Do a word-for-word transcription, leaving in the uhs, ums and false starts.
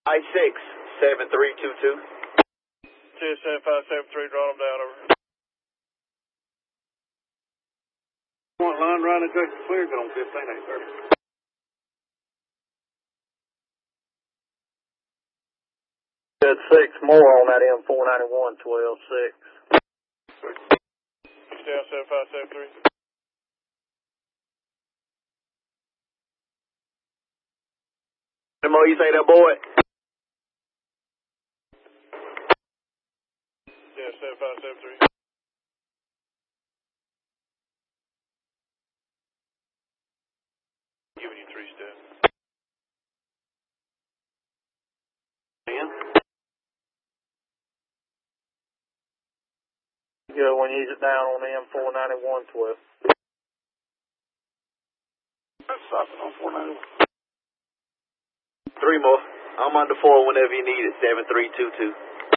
I six, seven three two two. two seven five seven three, draw them down, over. Point line, right adjacent clear, get on fifteen eight thirty. Good six more on that M four ninety-one, twelve six. Down seven five seven three. The more you say that, boy? Yeah, seven five seven three. Giving you three steps. ten. Good one, use it down on the M four ninety-one, twelve. Let's stop it on four ninety-one. Three more. I'm under four whenever you need it, seven three two two.